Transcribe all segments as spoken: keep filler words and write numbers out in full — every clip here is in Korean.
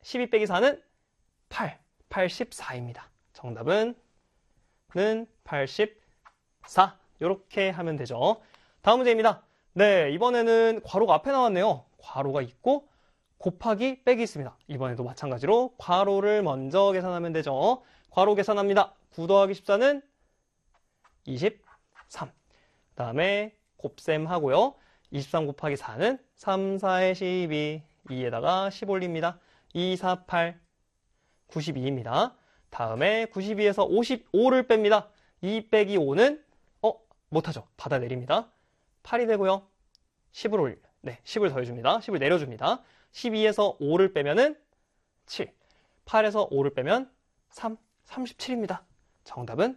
십이 빼기 사는 팔, 팔십사입니다. 정답은 는 팔십사. 이렇게 하면 되죠. 다음 문제입니다. 네, 이번에는 괄호가 앞에 나왔네요. 괄호가 있고 곱하기 빼기 있습니다. 이번에도 마찬가지로 괄호를 먼저 계산하면 되죠. 괄호 계산합니다. 구 더하기 십사는 이십삼. 그 다음에 곱셈 하고요. 이십삼 곱하기 사는 삼, 사에 십이. 이에다가 십 올립니다. 이, 사, 팔. 구십이입니다. 다음에 구십이에서 오십오를 뺍니다. 이 빼기 오는 어 못하죠. 받아내립니다. 팔이 되고요. 십을 올 네, 십을 더해줍니다. 십을 내려줍니다. 십이에서 오를 빼면은 칠. 팔에서 오를 빼면 삼, 삼십칠입니다. 정답은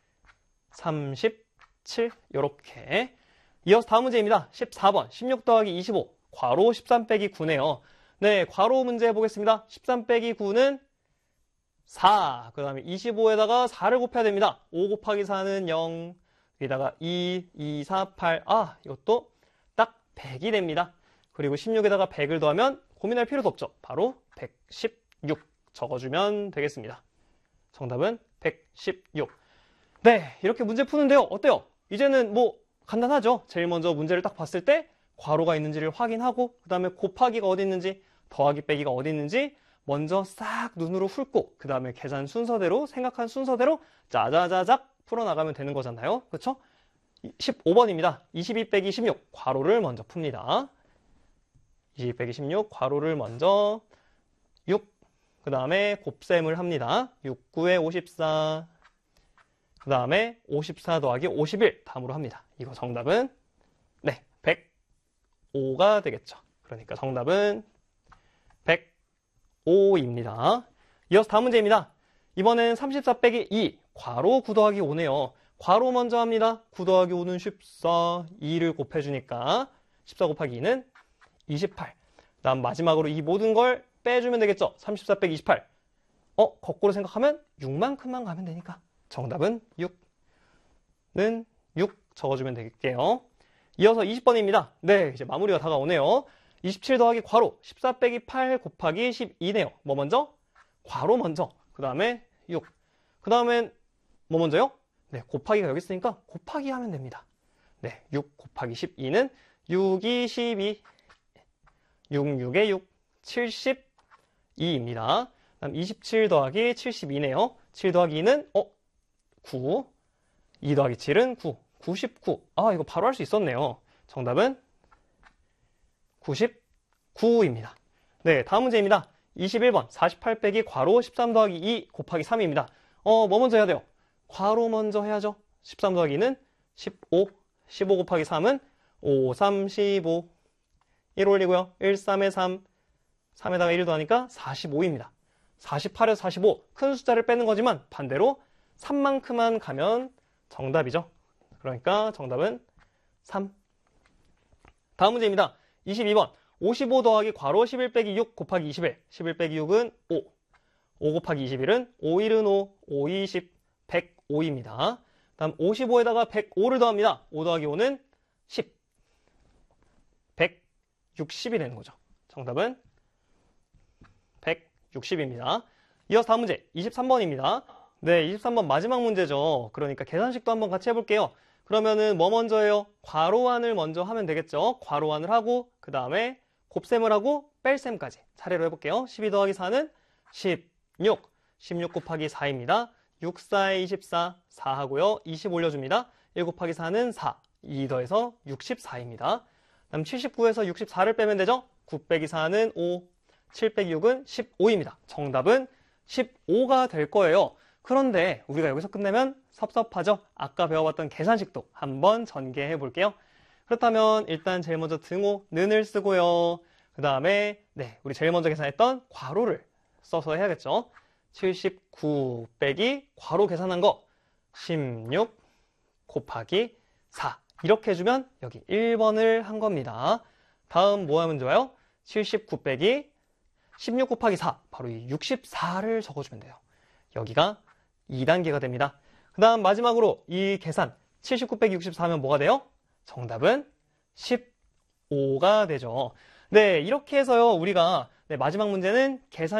삼십칠. 이렇게. 이어서 다음 문제입니다. 십사 번. 십육 더하기 이십오. 괄호 십삼 빼기 구네요. 네, 괄호 문제 해보겠습니다. 십삼 빼기 구는 사. 그 다음에 이십오에다가 사를 곱해야 됩니다. 오 곱하기 사는 영. 여기다가 이, 이, 사, 팔. 아, 이것도 딱 백이 됩니다. 그리고 십육에다가 백을 더하면 고민할 필요도 없죠. 바로 백십육 적어주면 되겠습니다. 정답은 백십육. 네, 이렇게 문제 푸는데요. 어때요? 이제는 뭐 간단하죠? 제일 먼저 문제를 딱 봤을 때 괄호가 있는지를 확인하고 그 다음에 곱하기가 어디 있는지 더하기 빼기가 어디 있는지 먼저 싹 눈으로 훑고 그 다음에 계산 순서대로 생각한 순서대로 짜자자작 풀어나가면 되는 거잖아요. 그렇죠? 십오 번입니다. 이십이 빼기 십육 괄호를 먼저 풉니다. 이십이 빼기 십육 괄호를 먼저 육. 그 다음에 곱셈을 합니다. 육, 구에 오십사. 그 다음에 오십사 더하기 오십일 다음으로 합니다. 이거 정답은 네, 백오가 되겠죠. 그러니까 정답은 백오입니다. 이어서 다음 문제입니다. 이번엔 삼십사 빼기 이 괄호 구 더하기 오네요. 괄호 먼저 합니다. 구 더하기 오는 십사. 이를 곱해주니까 십사 곱하기 이는 이십팔. 그 다음 마지막으로 이 모든 걸 빼주면 되겠죠. 삼십사 빼기 이십팔. 어? 거꾸로 생각하면 육만큼만 가면 되니까 정답은 육는 육 적어주면 되겠게요. 이어서 이십 번입니다. 네, 이제 마무리가 다가오네요. 이십칠 더하기 괄호 십사 빼기 팔 곱하기 십이네요. 뭐 먼저? 괄호 먼저. 그 다음에 육. 그 다음엔 뭐 먼저요? 네, 곱하기가 여기 있으니까 곱하기 하면 됩니다. 네, 육 곱하기 십이는 육이 십이. 육, 육에 육. 칠십이입니다. 다음 이십칠 더하기 칠십이네요. 칠 더하기 이는 어? 구. 이 더하기 칠은 구. 구십구. 아, 이거 바로 할 수 있었네요. 정답은 구십구입니다. 네, 다음 문제입니다. 이십일 번. 사십팔 빼기 괄호 십삼 더하기 이 곱하기 삼입니다. 어, 뭐 먼저 해야 돼요? 괄호 먼저 해야죠. 십삼 더하기 이는 십오. 십오 곱하기 삼은 오, 삼, 십오. 일 올리고요. 일, 삼에 삼. 삼에다가 일 더하니까 사십오입니다. 사십팔에서 사십오. 큰 숫자를 빼는 거지만 반대로 삼만큼만 가면 정답이죠. 그러니까 정답은 삼. 다음 문제입니다. 이십이 번. 오십오 더하기 괄호 십일 빼기 육 곱하기 이십일. 십일 빼기 육은 오. 오 곱하기 이십일은 오, 일은 오. 오, 이십. 백오입니다. 다음 오십오에다가 백오를 더합니다. 오 더하기 오는 십. 백육십이 되는 거죠. 정답은 백육십입니다. 이어서 다음 문제 이십삼 번입니다. 네, 이십삼 번 마지막 문제죠. 그러니까 계산식도 한번 같이 해볼게요. 그러면은 뭐 먼저 해요? 괄호안을 먼저 하면 되겠죠. 괄호안을 하고 그 다음에 곱셈을 하고 뺄셈까지 차례로 해볼게요. 십이 더하기 사는 십육. 십육 곱하기 사입니다. 육, 사에 이십사. 사 하고요. 이십 올려줍니다. 일 곱하기 사는 사. 이 더해서 육십사입니다. 다음 칠십구에서 육십사를 빼면 되죠. 구 빼기 사는 오. 칠 빼기 육은 십오입니다. 정답은 십오가 될 거예요. 그런데 우리가 여기서 끝내면 섭섭하죠? 아까 배워봤던 계산식도 한번 전개해 볼게요. 그렇다면 일단 제일 먼저 등호, 는을 쓰고요. 그 다음에 네, 우리 제일 먼저 계산했던 괄호를 써서 해야겠죠. 칠십구 빼기 괄호 계산한 거 십육 곱하기 사. 이렇게 해주면 여기 일 번을 한 겁니다. 다음 뭐 하면 좋아요? 칠십구 빼기 십육 곱하기 사. 바로 이 육십사를 적어주면 돼요. 여기가 이 단계가 됩니다. 그 다음 마지막으로 이 계산 칠십구 빼기 육십사 하면 뭐가 돼요? 정답은 십오가 되죠. 네, 이렇게 해서요. 우리가 네, 마지막 문제는 계산